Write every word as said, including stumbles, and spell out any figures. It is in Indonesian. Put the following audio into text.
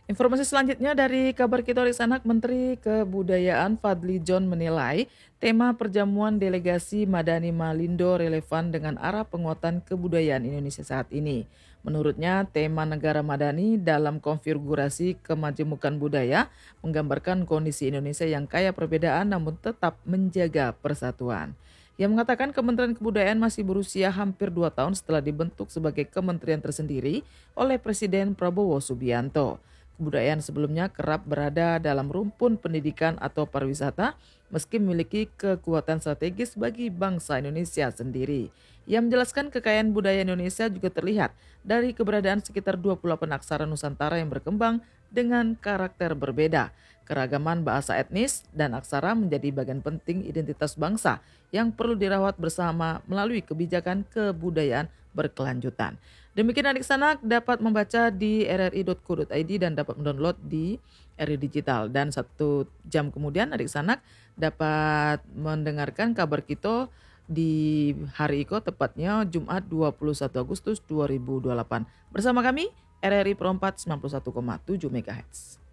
Informasi selanjutnya dari kabar kita Sanak, Menteri Kebudayaan Fadli John menilai tema perjamuan delegasi Madani Malindo relevan dengan arah penguatan kebudayaan Indonesia saat ini. Menurutnya, tema negara Madani dalam konfigurasi kemajemukan budaya menggambarkan kondisi Indonesia yang kaya perbedaan namun tetap menjaga persatuan. Yang mengatakan Kementerian Kebudayaan masih berusia hampir dua tahun setelah dibentuk sebagai kementerian tersendiri oleh Presiden Prabowo Subianto. Kebudayaan sebelumnya kerap berada dalam rumpun pendidikan atau pariwisata, meski memiliki kekuatan strategis bagi bangsa Indonesia sendiri. Ia menjelaskan kekayaan budaya Indonesia juga terlihat dari keberadaan sekitar dua puluh delapan aksara Nusantara yang berkembang dengan karakter berbeda. Keragaman bahasa etnis dan aksara menjadi bagian penting identitas bangsa yang perlu dirawat bersama melalui kebijakan kebudayaan berkelanjutan. Demikian adik sanak dapat membaca di r r i dot co dot i d dan dapat mendownload di R I Digital. Dan satu jam kemudian adik sanak dapat mendengarkan kabar kita di hari Iko, tepatnya Jumat dua puluh satu Agustus dua ribu dua puluh delapan. Bersama kami R R I Pro empat sembilan puluh satu koma tujuh MHz.